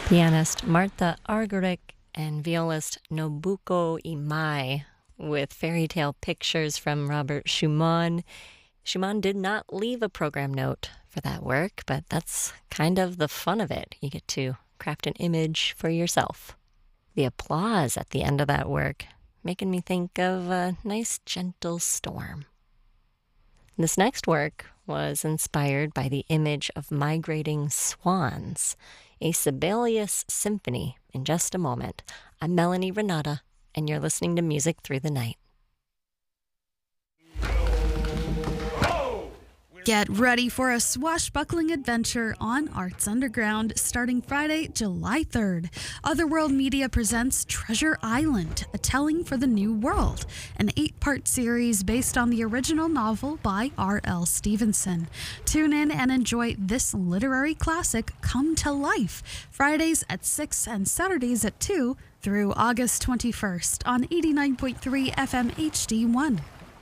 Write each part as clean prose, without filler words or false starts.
Pianist Martha Argerich and violist Nobuko Imai with fairy tale pictures from Robert Schumann. Schumann did not leave a program note for that work, but that's kind of the fun of it. You get to craft an image for yourself. The applause at the end of that work making me think of a nice gentle storm. This next work was inspired by the image of migrating swans, a Sibelius symphony in just a moment. I'm Melanie Renata, and you're listening to Music Through the Night. Get ready for a swashbuckling adventure on Arts Underground starting Friday, July 3rd. Otherworld Media presents Treasure Island, A Telling for the New World, an 8-part series based on the original novel by R.L. Stevenson. Tune in and enjoy this literary classic come to life, Fridays at 6 and Saturdays at 2 through August 21st on 89.3 FM HD1.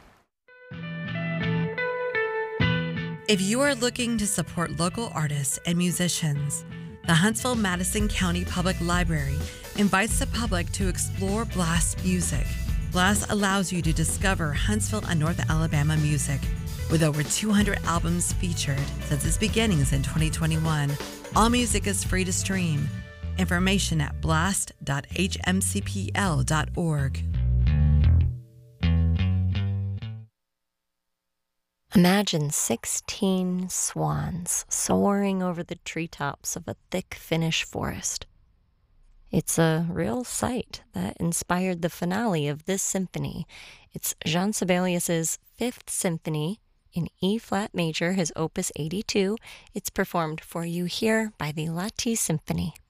If you are looking to support local artists and musicians, the Huntsville-Madison County Public Library invites the public to explore Blast music. Blast allows you to discover Huntsville and North Alabama music. With over 200 albums featured since its beginnings in 2021, all music is free to stream. Information at blast.hmcpl.org. Imagine 16 swans soaring over the treetops of a thick Finnish forest. It's a real sight that inspired the finale of this symphony. It's Jean Sibelius's 5th Symphony in E-flat major, his opus 82. It's performed for you here by the Lahti Symphony.